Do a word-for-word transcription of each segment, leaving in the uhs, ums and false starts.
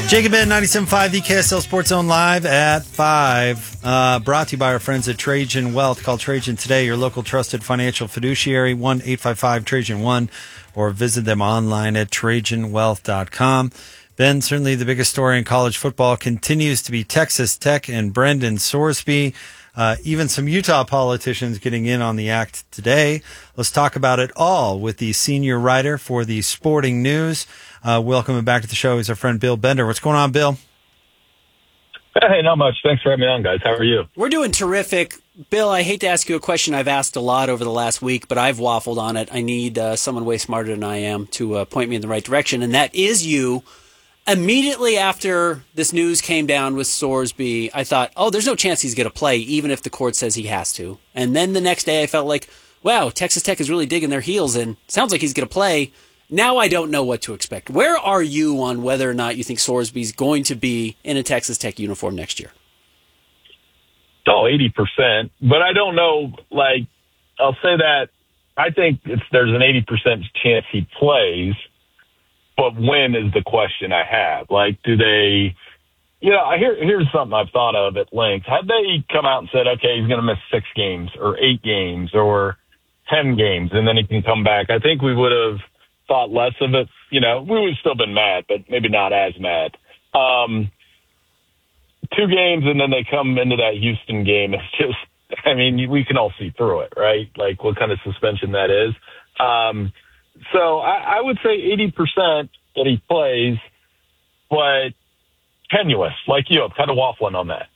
Jacob Ben, ninety-seven point five, the K S L Sports Zone live at five. Uh, brought to you by our friends at Trajan Wealth. Call Trajan today, your local trusted financial fiduciary, one eight five five Trajan one, or visit them online at trajan wealth dot com. Ben, certainly the biggest story in college football continues to be Texas Tech and Brendan Sorsby. Uh, even some Utah politicians getting in on the act today. Let's talk about it all with the senior writer for the Sporting News. Uh, welcome him back to the show. He's our friend Bill Bender. What's going on, Bill? Hey, not much. Thanks for having me on, guys. How are you? We're doing terrific. Bill, I hate to ask you a question I've asked a lot over the last week, but I've waffled on it. I need uh, someone way smarter than I am to uh, point me in the right direction, and that is you. Immediately after this news came down with Sorsby, I thought, oh, there's no chance he's going to play, even if the court says he has to. And then the next day I felt like, wow, Texas Tech is really digging their heels in. Sounds like he's going to play. Now I don't know what to expect. Where are you on whether or not you think Sorsby's going to be in a Texas Tech uniform next year? Oh, eighty percent. But I don't know, like, I'll say that I think it's, there's an eighty percent chance he plays. But when is the question I have? Like, do they, you know, here, here's something I've thought of at length. Had they come out and said, okay, he's going to miss six games or eight games or ten games, and then he can come back, I think we would have thought less of it. You know, we would have still been mad, but maybe not as mad. Um, two games, and then they come into that Houston game. It's just, I mean, we can all see through it, right? Like, what kind of suspension that is. Um, So I, I would say eighty percent that he plays, but tenuous, like you. I'm kind of waffling on that.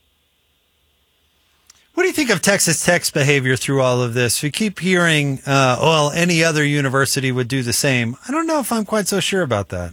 What do you think of Texas Tech's behavior through all of this? We keep hearing, uh, well, any other university would do the same. I don't know if I'm quite so sure about that.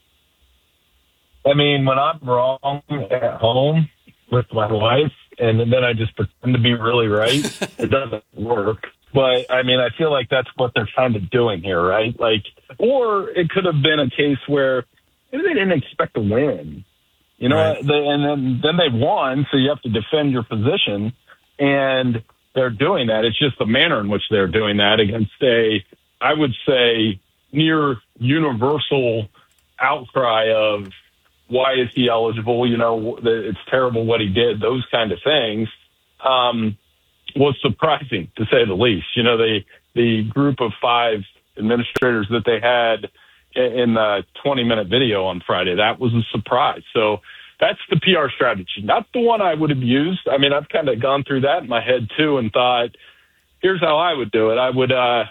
I mean, when I'm wrong at home with my wife, and then I just pretend to be really right, it doesn't work. But, I mean, I feel like that's what they're kind of doing here, right? Like, or it could have been a case where maybe they didn't expect to win. You know, right. they, and then, then they won, so you have to defend your position, and they're doing that. It's just the manner in which they're doing that against a, I would say, near universal outcry of why is he eligible? You know, it's terrible what he did, those kind of things. Um was surprising, to say the least. You know, the the group of five administrators that they had in the twenty-minute video on Friday, that was a surprise. So that's the P R strategy, not the one I would have used. I mean, I've kind of gone through that in my head, too, and thought, here's how I would do it. I would, uh,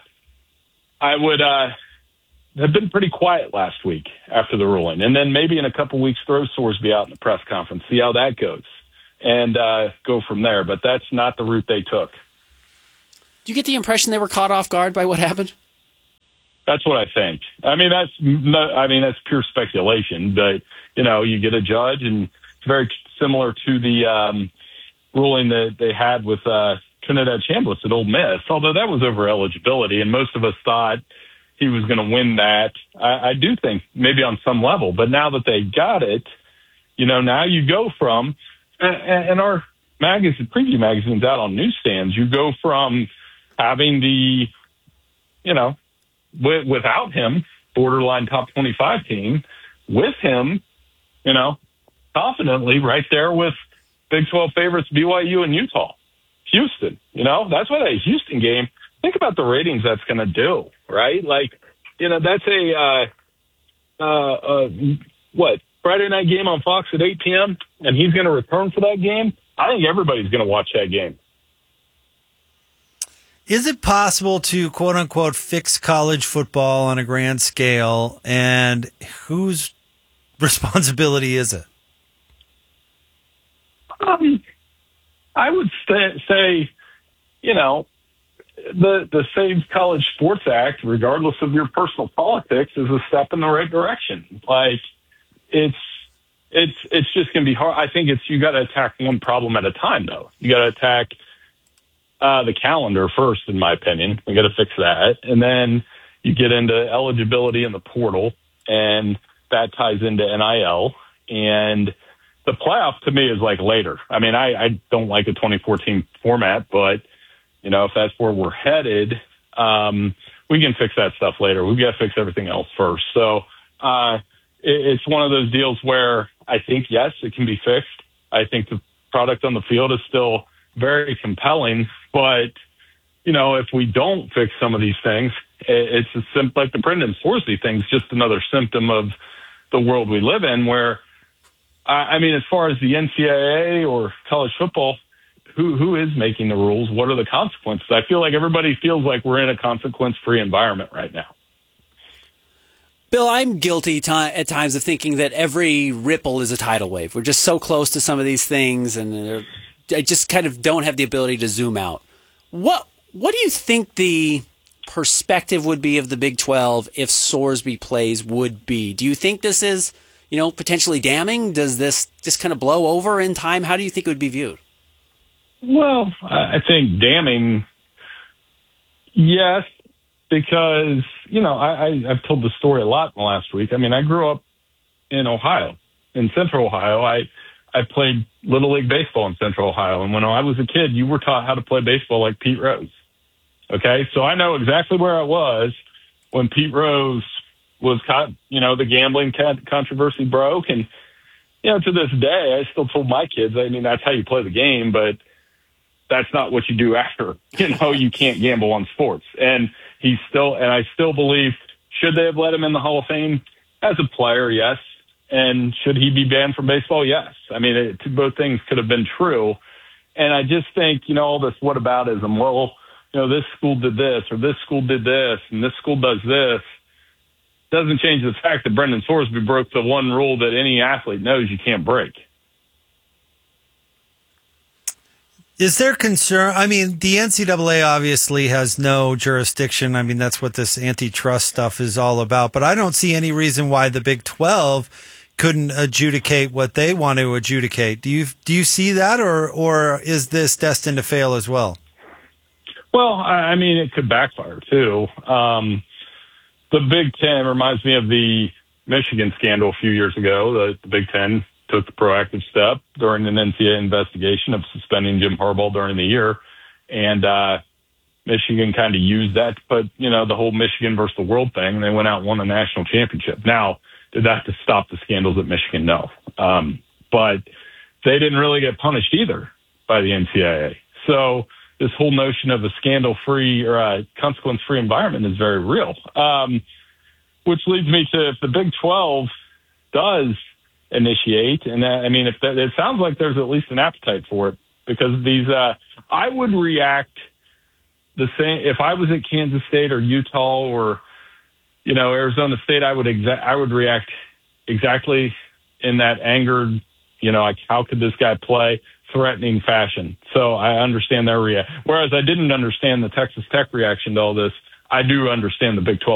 I would uh, have been pretty quiet last week after the ruling, and then maybe in a couple weeks throw Sorsby out in the press conference, see how that goes. And uh, go from there. But that's not the route they took. Do you get the impression they were caught off guard by what happened? That's what I think. I mean, that's no, I mean that's pure speculation. But you know, you get a judge, and it's very similar to the um, ruling that they had with uh, Trinidad Chambliss at Ole Miss. Although that was over eligibility, and most of us thought he was going to win that. I, I do think maybe on some level. But now that they got it, you know, now you go from and our magazine, preview magazine's out on newsstands. You go from having the, you know, w- without him, borderline top twenty-five team, with him, you know, confidently right there with Big twelve favorites B Y U and Utah. Houston, you know, that's what a Houston game, think about the ratings that's going to do, right? Like, you know, that's a, uh, uh, uh, what, Friday night game on Fox at eight p.m., and he's going to return for that game. I think everybody's going to watch that game. Is it possible to, quote unquote, fix college football on a grand scale, and whose responsibility is it? Um, I would say, say, you know, the the Save College Sports Act, regardless of your personal politics, is a step in the right direction. Like, It's it's it's just going to be hard. I think it's you got to attack one problem at a time, though. You got to attack uh, the calendar first, in my opinion. We got to fix that, and then you get into eligibility in the portal, and that ties into N I L. And the playoff to me is like later. I mean, I, I don't like the twenty fourteen format, but you know, if that's where we're headed, um, we can fix that stuff later. We've got to fix everything else first. So. Uh, it, it's one of those deals where I think, yes, it can be fixed. I think the product on the field is still very compelling, but, you know, if we don't fix some of these things, it, it's a sim- like the Brendan Sorsby thing is just another symptom of the world we live in where, I, I mean, as far as the N C double A or college football, who who is making the rules? What are the consequences? I feel like everybody feels like we're in a consequence-free environment right now. Bill, I'm guilty t- at times of thinking that every ripple is a tidal wave. We're just so close to some of these things, and I just kind of don't have the ability to zoom out. What What do you think the perspective would be of the Big twelve if Sorsby plays would be? Do you think this is, you know, potentially damning? Does this just kind of blow over in time? How do you think it would be viewed? Well, I think damning, yes, because, you know, I, I, I've told the story a lot in the last week. I mean, I grew up in Ohio, in Central Ohio. I, I played Little League Baseball in Central Ohio. And when I was a kid, you were taught how to play baseball like Pete Rose. Okay, so I know exactly where I was when Pete Rose was caught, you know, the gambling controversy broke. And, you know, to this day, I still told my kids, I mean, that's how you play the game, but that's not what you do after. You know, you can't gamble on sports. And he's still, and I still believe, should they have let him in the Hall of Fame as a player? Yes. And should he be banned from baseball? Yes. I mean, it, both things could have been true. And I just think, you know, all this whataboutism, well, you know, this school did this or this school did this and this school does this, doesn't change the fact that Brendan Sorsby broke the one rule that any athlete knows you can't break. Is there concern? I mean, the N C double A obviously has no jurisdiction. I mean, that's what this antitrust stuff is all about. But I don't see any reason why the Big twelve couldn't adjudicate what they want to adjudicate. Do you do you see that, or or is this destined to fail as well? Well, I mean, it could backfire too. Um, the Big Ten reminds me of the Michigan scandal a few years ago. The, the Big Ten took the proactive step during an N C double A investigation of suspending Jim Harbaugh during the year. And uh, Michigan kind of used that to put, you know, the whole Michigan versus the world thing, and they went out and won a national championship. Now, did that to stop the scandals at Michigan? No. Um, but they didn't really get punished either by the N C double A. So this whole notion of a scandal-free or a consequence-free environment is very real, um, which leads me to if the Big twelve does initiate. And uh, I mean, if that, it sounds like there's at least an appetite for it because these, uh, I would react the same if I was at Kansas State or Utah or, you know, Arizona State, I would exa- I would react exactly in that angered, you know, like how could this guy play, threatening fashion. So I understand their reaction. Whereas I didn't understand the Texas Tech reaction to all this. I do understand the Big twelve